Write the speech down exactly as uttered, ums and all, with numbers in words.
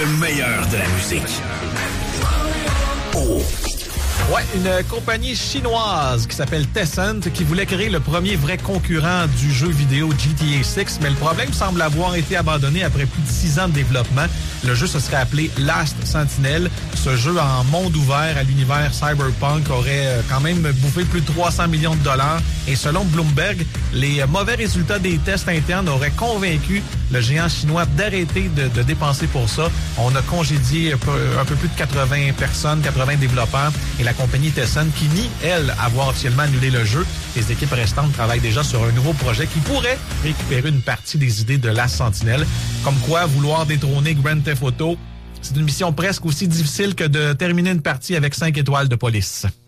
meilleur de la musique. Oh. Ouais, une compagnie chinoise qui s'appelle Tencent qui voulait créer le premier vrai concurrent du jeu vidéo G T A six, mais le problème semble avoir été abandonné après plus de six ans de développement. Le jeu se serait appelé Last Sentinel. Ce jeu en monde ouvert à l'univers cyberpunk aurait quand même bouffé plus de trois cents millions de dollars. Et selon Bloomberg, les mauvais résultats des tests internes auraient convaincu le géant chinois d'arrêter de, de dépenser pour ça. On a congédié un peu, un peu plus de quatre-vingts personnes, quatre-vingts développeurs, et la compagnie Tencent qui nie, elle, avoir officiellement annulé le jeu. Les équipes restantes travaillent déjà sur un nouveau projet qui pourrait récupérer une partie des idées de Last Sentinel. Comme quoi, vouloir détrôner Grand Theft Auto, c'est une mission presque aussi difficile que de terminer une partie avec cinq étoiles de police.